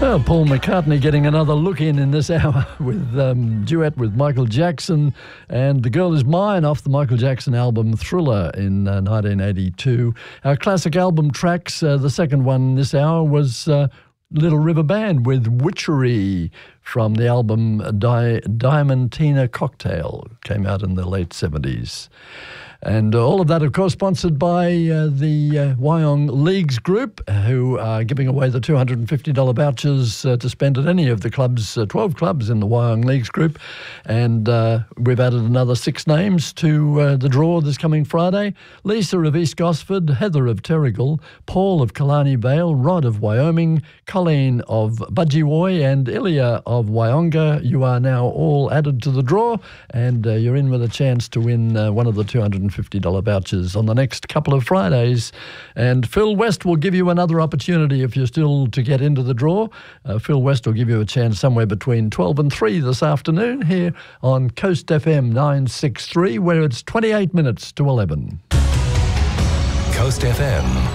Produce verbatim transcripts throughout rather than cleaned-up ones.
Well, Paul McCartney getting another look in in this hour with um, duet with Michael Jackson and The Girl Is Mine off the Michael Jackson album Thriller in uh, nineteen eighty-two. Our classic album tracks, uh, the second one this hour was uh, Little River Band with Witchery from the album Di- Diamantina Cocktail. Came out in the late seventies. And all of that, of course, sponsored by uh, the uh, Wyong Leagues Group, who are giving away the two hundred fifty dollars vouchers uh, to spend at any of the clubs, uh, twelve clubs in the Wyong Leagues Group. And uh, we've added another six names to uh, the draw this coming Friday. Lisa of East Gosford, Heather of Terrigal, Paul of Killarney Vale, Rod of Wyoming, Colleen of Budgewoi, and Ilya of Wyonga. You are now all added to the draw, and uh, you're in with a chance to win uh, one of the two hundred fifty dollars vouchers on the next couple of Fridays. And Phil West will give you another opportunity if you're still to get into the draw. Uh, Phil West will give you a chance somewhere between twelve and three this afternoon here on Coast F M nine sixty-three, where it's twenty-eight minutes to eleven. Coast F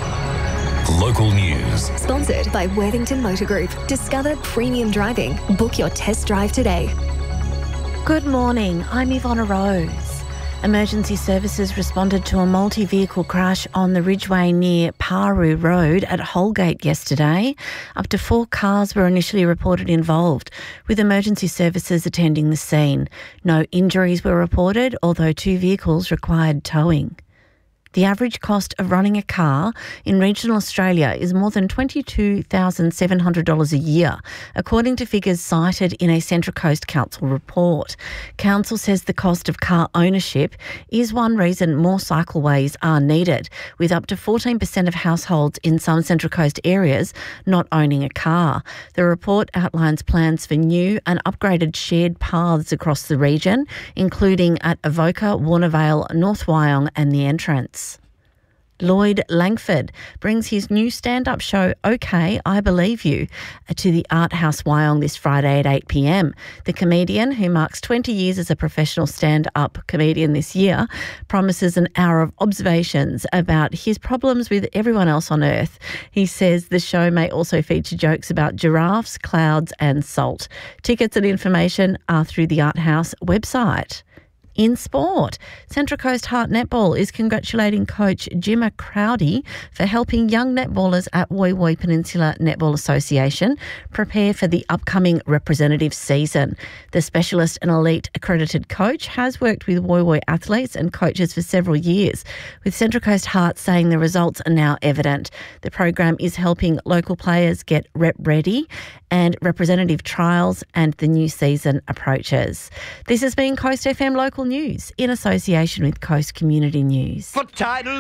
M. Local news. Sponsored by Worthington Motor Group. Discover premium driving. Book your test drive today. Good morning. I'm Ivonna Rose. Emergency services responded to a multi-vehicle crash on the Ridgeway near Paru Road at Holgate yesterday. Up to four cars were initially reported involved, with emergency services attending the scene. No injuries were reported, although two vehicles required towing. The average cost of running a car in regional Australia is more than twenty-two thousand seven hundred dollars a year, according to figures cited in a Central Coast Council report. Council says the cost of car ownership is one reason more cycleways are needed, with up to fourteen percent of households in some Central Coast areas not owning a car. The report outlines plans for new and upgraded shared paths across the region, including at Avoca, Warnervale, North Wyong and the Entrance. Lloyd Langford brings his new stand-up show, OK, I Believe You, to the Art House Wyong this Friday at eight p m. The comedian, who marks twenty years as a professional stand-up comedian this year, promises an hour of observations about his problems with everyone else on Earth. He says the show may also feature jokes about giraffes, clouds and salt. Tickets and information are through the Art House website. In sport, Central Coast Heart Netball is congratulating coach Jimma Crowdy for helping young netballers at Woy Woy Peninsula Netball Association prepare for the upcoming representative season. The specialist and elite accredited coach has worked with Woy Woy athletes and coaches for several years, with Central Coast Heart saying the results are now evident. The program is helping local players get rep ready and representative trials and the new season approaches. This has been Coast F M Local News in association with Coast Community News. For title